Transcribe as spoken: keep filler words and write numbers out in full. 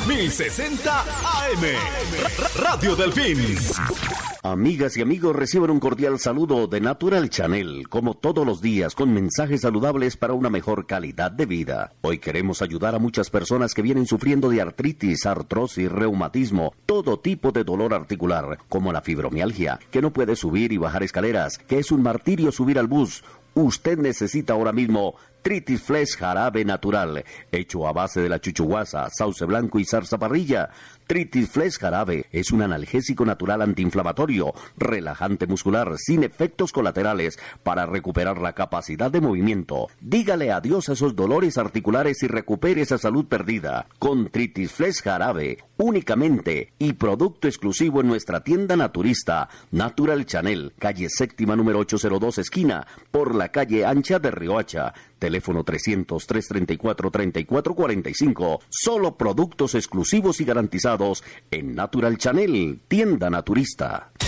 mil sesenta A M. Radio Delfín. Amigas y amigos, reciban un cordial saludo de Natural Channel, como todos los días, con mensajes saludables para una mejor calidad de vida. Hoy queremos ayudar a muchas personas que vienen sufriendo de artritis, artrosis, reumatismo, todo tipo de dolor articular, como la fibromialgia, que no puede subir y bajar escaleras, que es un martirio subir al bus. Usted necesita ahora mismo Tritis Flex Jarabe Natural, hecho a base de la chuchuguasa, sauce blanco y zarzaparrilla. Tritis Flex Jarabe es un analgésico natural antiinflamatorio, relajante muscular, sin efectos colaterales, para recuperar la capacidad de movimiento. Dígale adiós a esos dolores articulares y recupere esa salud perdida. Con Tritis Flex Jarabe, únicamente, y producto exclusivo en nuestra tienda naturista, Natural Channel, calle séptima número ochocientos dos, esquina, por la calle ancha de Riohacha. Teléfono trescientos, trescientos treinta y cuatro, treinta y cuatro cuarenta y cinco. Solo productos exclusivos y garantizados en Natural Channel, tienda naturista.